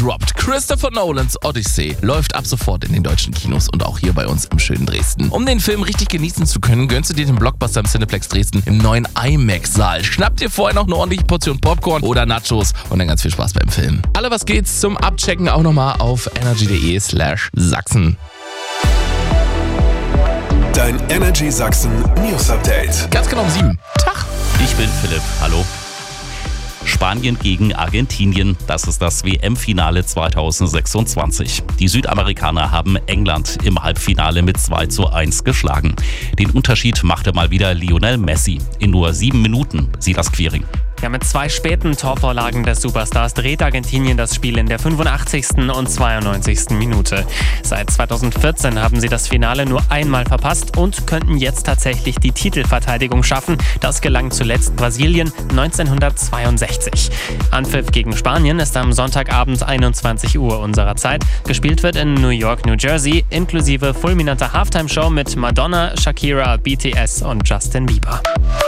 droppt. Christopher Nolans Odyssey läuft ab sofort in den deutschen Kinos und auch hier bei uns im schönen Dresden. Um den Film richtig genießen zu können, gönnst du dir den Blockbuster im Cineplex Dresden im neuen IMAX-Saal. Schnapp dir vorher noch eine ordentliche Portion Popcorn oder Nachos und dann ganz viel Spaß beim Film. Alle was geht's zum Abchecken auch nochmal auf energy.de/Sachsen. Dein Energy Sachsen News Update. Ganz genau um 7. Tag. Ich bin Philipp, hallo. Spanien gegen Argentinien, das ist das WM-Finale 2026. Die Südamerikaner haben England im Halbfinale mit 2:1 geschlagen. Den Unterschied machte mal wieder Lionel Messi. In nur 7 Minuten sieht das Quering. Ja, mit 2 späten Torvorlagen des Superstars dreht Argentinien das Spiel in der 85. und 92. Minute. Seit 2014 haben sie das Finale nur einmal verpasst und könnten jetzt tatsächlich die Titelverteidigung schaffen. Das gelang zuletzt Brasilien 1962. Anpfiff gegen Spanien ist am Sonntagabend 21 Uhr unserer Zeit. Gespielt wird in New York, New Jersey, inklusive fulminanter Halftime-Show mit Madonna, Shakira, BTS und Justin Bieber.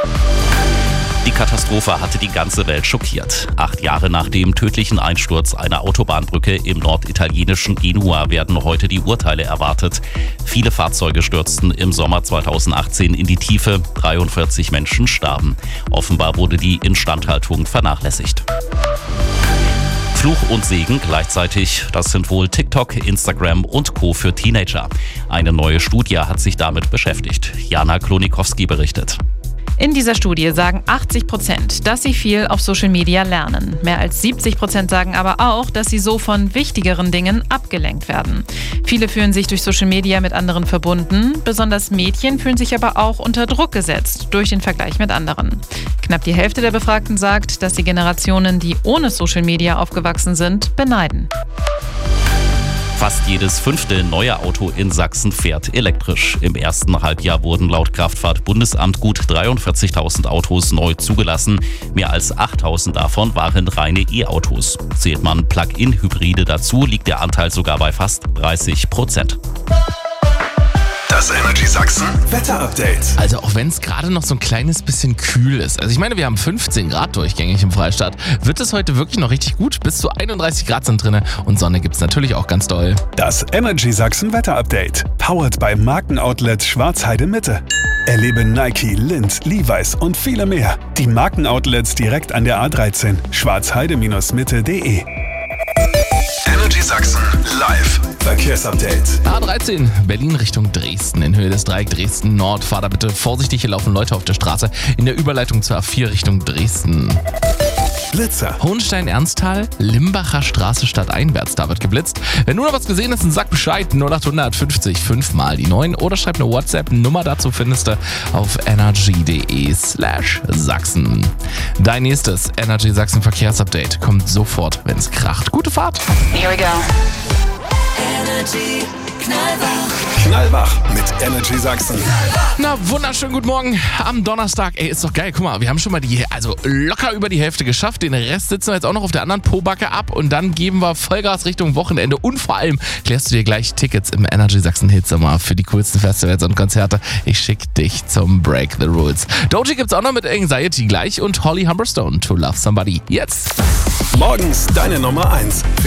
Die Katastrophe hatte die ganze Welt schockiert. 8 Jahre nach dem tödlichen Einsturz einer Autobahnbrücke im norditalienischen Genua werden heute die Urteile erwartet. Viele Fahrzeuge stürzten im Sommer 2018 in die Tiefe. 43 Menschen starben. Offenbar wurde die Instandhaltung vernachlässigt. Fluch und Segen gleichzeitig, das sind wohl TikTok, Instagram und Co. für Teenager. Eine neue Studie hat sich damit beschäftigt. Jana Klonikowski berichtet. In dieser Studie sagen 80%, dass sie viel auf Social Media lernen. Mehr als 70% sagen aber auch, dass sie so von wichtigeren Dingen abgelenkt werden. Viele fühlen sich durch Social Media mit anderen verbunden. Besonders Mädchen fühlen sich aber auch unter Druck gesetzt durch den Vergleich mit anderen. Knapp die Hälfte der Befragten sagt, dass die Generationen, die ohne Social Media aufgewachsen sind, beneiden. Fast jedes 5. neue Auto in Sachsen fährt elektrisch. Im ersten Halbjahr wurden laut Kraftfahrtbundesamt gut 43.000 Autos neu zugelassen. Mehr als 8.000 davon waren reine E-Autos. Zählt man Plug-in-Hybride dazu, liegt der Anteil sogar bei fast 30%. Das Energy Sachsen Wetter Update. Also auch wenn es gerade noch so ein kleines bisschen kühl ist. Also ich meine, wir haben 15 Grad durchgängig im Freistaat. Wird es heute wirklich noch richtig gut? Bis zu 31 Grad sind drin und Sonne gibt es natürlich auch ganz doll. Das Energy Sachsen Wetter Update. Powered by Markenoutlet Schwarzheide Mitte. Erlebe Nike, Lindt, Levi's und viele mehr. Die Markenoutlets direkt an der A13. schwarzheide-mitte.de. Energy Sachsen live Verkehrsupdate. A13 Berlin Richtung Dresden in Höhe des Dreieck Dresden Nord. Fahr da bitte vorsichtig, hier laufen Leute auf der Straße in der Überleitung zur A4 Richtung Dresden. Blitzer. Hohenstein-Ernsthal, Limbacher Straße stadteinwärts, da wird geblitzt. Wenn du noch was gesehen hast, dann sag Bescheid. 0800 50 5 mal die 9 oder schreib eine WhatsApp-Nummer dazu findest du auf energy.de/Sachsen. Dein nächstes Energy Sachsen Verkehrsupdate kommt sofort, wenn es kracht. Gute Fahrt. Here we go. Energy Knallwach. Knallwach mit Energy Sachsen. Na, wunderschönen guten Morgen am Donnerstag. Ey, ist doch geil. Guck mal, wir haben schon mal locker über die Hälfte geschafft. Den Rest sitzen wir jetzt auch noch auf der anderen Pobacke ab und dann geben wir Vollgas Richtung Wochenende. Und vor allem klärst du dir gleich Tickets im Energy Sachsen Hitsommer für die coolsten Festivals und Konzerte. Ich schick dich zum Break the Rules. Doji gibt's auch noch mit Anxiety gleich und Holly Humberstone to Love Somebody. Jetzt. Morgens deine Nummer 1.